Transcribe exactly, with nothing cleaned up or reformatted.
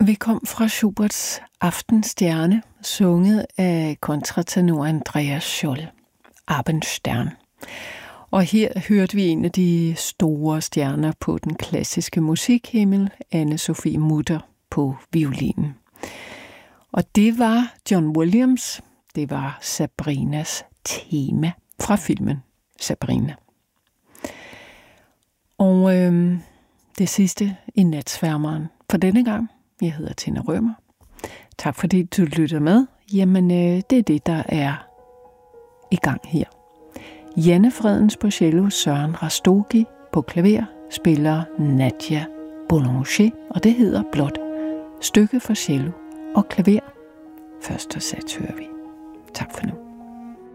Vi kom fra Schuberts Aftenstjerne, sunget af kontratenor Andreas Scholl, Abendstern. Og her hørte vi en af de store stjerner på den klassiske musikhimmel, Anne-Sophie Mutter på violinen. Og det var John Williams, det var Sabrinas tema fra filmen Sabrina. Og øhm, det sidste i Natsværmeren for denne gang. Jeg hedder Tina Rømer. Tak fordi du lytter med. Jamen, øh, det er det, der er i gang her. Janne Fredens på cello, Søren Rastogi på klaver, spiller Nadia Boulanger, og det hedder blot Stykke for cello og klaver. Første sats hører vi. Tak for nu.